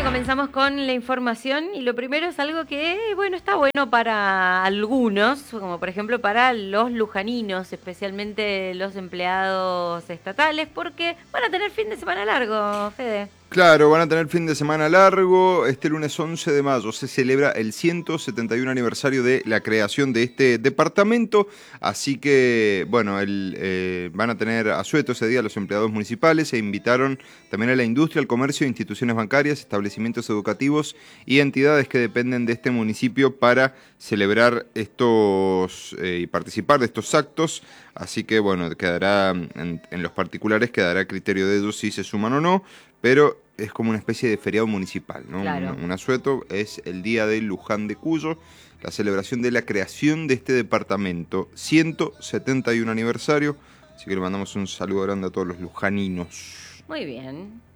Comenzamos con la información y lo primero es algo que, bueno, está bueno para algunos, como por ejemplo para los lujaninos, especialmente los empleados estatales, porque van a tener fin de semana largo, Fede. Claro, van a tener fin de semana largo. Este lunes 11 de mayo se celebra el 171 aniversario de la creación de este departamento, así que, bueno, van a tener asueto ese día los empleados municipales e invitaron también a la industria, al comercio, instituciones bancarias, establecimientos educativos y entidades que dependen de este municipio para celebrar estos y participar de estos actos. Así que, bueno, quedará en los particulares, quedará a criterio de ellos si se suman o no, pero es como una especie de feriado municipal, ¿no? Claro. Un asueto es el día de Luján de Cuyo, la celebración de la creación de este departamento, 171 aniversario, así que le mandamos un saludo grande a todos los lujaninos. Muy bien.